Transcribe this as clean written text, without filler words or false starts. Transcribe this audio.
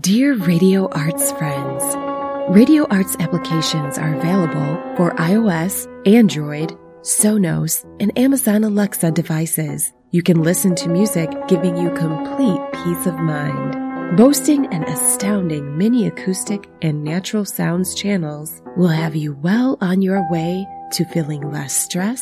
Dear Radio Arts friends, Radio Arts applications are available for iOS, Android, Sonos, and Amazon Alexa devices. You can listen to music giving you complete peace of mind. Boasting an astounding mini acoustic and natural sounds channels will have you well on your way to feeling less stressed